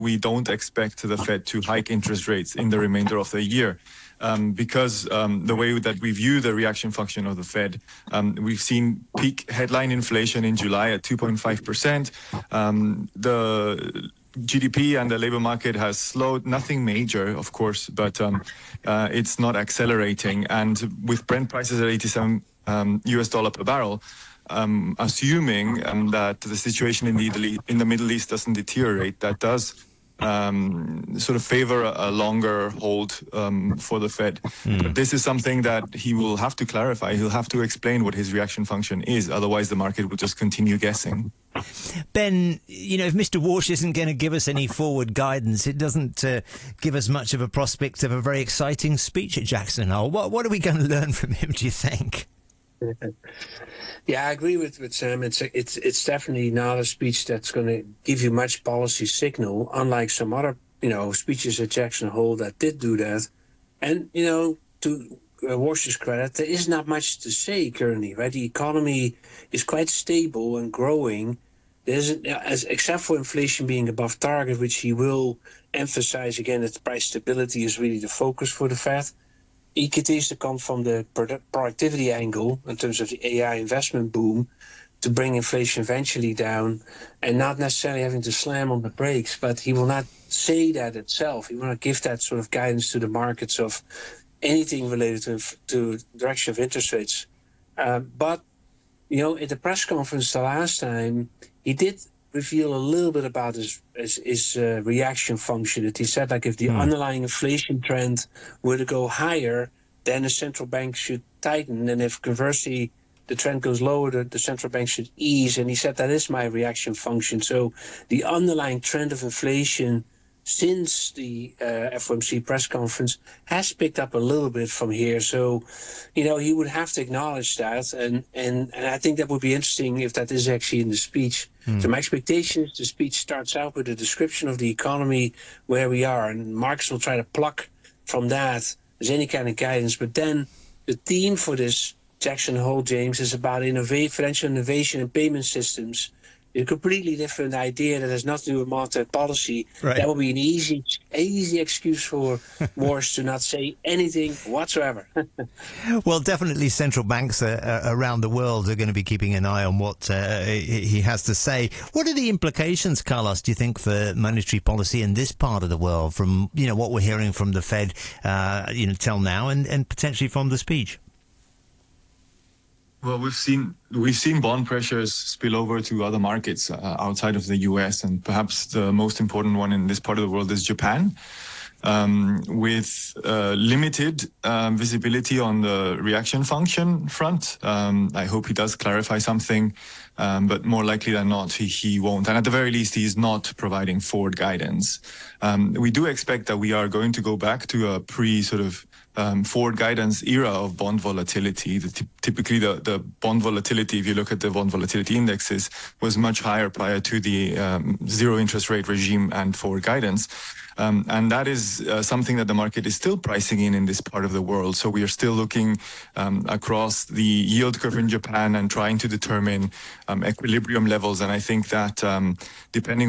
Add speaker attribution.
Speaker 1: we don't expect the Fed to hike interest rates in the remainder of the year. Because the way that we view the reaction function of the Fed, we've seen peak headline inflation in July at 2.5%. The GDP and the labor market has slowed, nothing major, of course, but it's not accelerating. And with Brent prices at $87 US per barrel, assuming that the situation in the Middle East doesn't deteriorate, that does sort of favor a longer hold for the Fed. But this is something that he will have to clarify. He'll have to explain what his reaction function is. Otherwise, the market will just continue guessing.
Speaker 2: Ben, if Mr. Warsh isn't going to give us any forward guidance, it doesn't give us much of a prospect of a very exciting speech at Jackson Hole. What are we going to learn from him, do you think?
Speaker 3: Yeah, I agree with Sam. It's definitely not a speech that's going to give you much policy signal, unlike some other speeches at Jackson Hole that did do that. And to Warsh's credit, there is not much to say currently, right? The economy is quite stable and growing. Except for inflation being above target, which he will emphasize again, that price stability is really the focus for the Fed. He continues to come from the productivity angle in terms of the AI investment boom to bring inflation eventually down and not necessarily having to slam on the brakes. But he will not say that itself. He will not give that sort of guidance to the markets of anything related to direction of interest rates. But at the press conference the last time, he did reveal a little bit about his reaction function. That he said, if the underlying inflation trend were to go higher, then the central bank should tighten. And if conversely the trend goes lower, the central bank should ease. And he said, that is my reaction function. So the underlying trend of inflation since the FOMC press conference has picked up a little bit from here. So, he would have to acknowledge that. And I think that would be interesting if that is actually in the speech. So my expectation is the speech starts out with a description of the economy, where we are, and markets will try to pluck from that as any kind of guidance. But then the theme for this Jackson Hole, James, is about financial innovation and payment systems. A completely different idea that has nothing to do with monetary policy.
Speaker 2: Right.
Speaker 3: That would be an easy excuse for Warsh to not say anything whatsoever.
Speaker 2: Well, definitely central banks around the world are going to be keeping an eye on what he has to say. What are the implications, Carlos, do you think, for monetary policy in this part of the world from, what we're hearing from the Fed, till now and potentially from the speech?
Speaker 1: Well, we've seen bond pressures spill over to other markets outside of the US, and perhaps the most important one in this part of the world is Japan, with limited visibility on the reaction function front. I hope he does clarify something, but more likely than not, he won't. And at the very least, he is not providing forward guidance. We do expect that we are going to go back to a forward guidance era of bond volatility. Typically, the bond volatility, if you look at the bond volatility indexes, was much higher prior to the zero interest rate regime and forward guidance. And that is something that the market is still pricing in this part of the world. So we are still looking across the yield curve in Japan and trying to determine equilibrium levels. And I think that depending